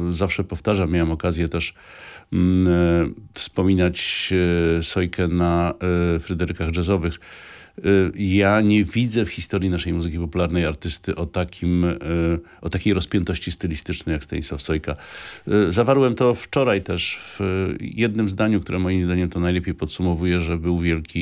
zawsze powtarzam, miałem okazję też wspominać Sojkę na Fryderykach Jazzowych. Ja nie widzę w historii naszej muzyki popularnej artysty o takiej rozpiętości stylistycznej jak Stanisław Sojka. Zawarłem to wczoraj też w jednym zdaniu, które moim zdaniem to najlepiej podsumowuje, że był wielki